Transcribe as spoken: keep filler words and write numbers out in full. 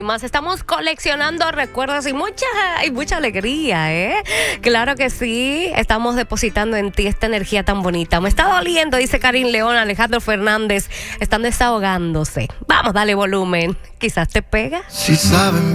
Más estamos coleccionando recuerdos y mucha, y mucha alegría, ¿eh? Claro que sí, estamos depositando en ti esta energía tan bonita. Me está doliendo, dice Karin León, Alejandro Fernández, están desahogándose. Vamos, dale volumen, quizás te pega. Si saben